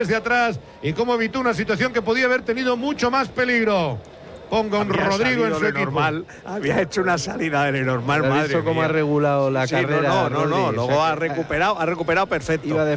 desde atrás y cómo evitó una situación que podía haber tenido mucho más peligro. Ponga un Rodrigo en su equipo. Normal, había hecho una salida de normal, madre mía. Cómo ha regulado la carrera. No, luego ha recuperado perfecto.